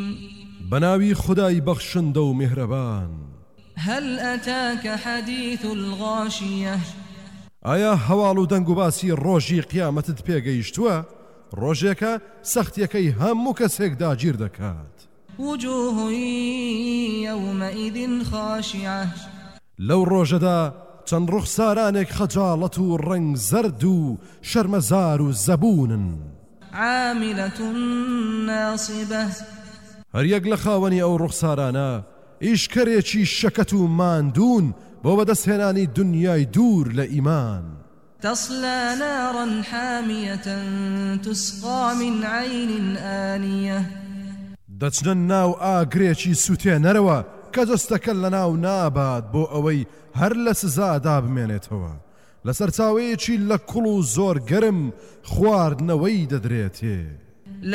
بناوي خداي بخشند و مهربان. هل أتاك حديث الغاشية؟ ئایا هەواڵ و دەنگ و باسی ڕۆژی قیامەتت پێگەیشتووە؟ ڕۆژێکە سەختیەکەی هەموو کەسێک داگیر دەکات. وجوه يومئذ خاشعة. لەو ڕۆژەدا چەند ڕوخسارانێک خەجاڵەت و ڕەنگ زەرد و شەرمەزار و زەبونن. عاملة ناصبة. هەر یەک لە خاوەنی ئەو ڕوخسارانە ئیشکەرێکی شەکەت و ماندوون بۆ بەدەستهێنانی دنیای دوور لە ئیمان. تصلى نارا حامية تسقى من عين آنية. دەچنە ناو ئاگرێکی سوتێنەرەوە کە دەستەکە لە ناو نابات بۆ ئەوەی هەر لە سزادا بمێنێتەوە. لەسەر چاوەیەکی لە کوڵ و زۆر گەرم خواردنەوەی دەدرێتێ.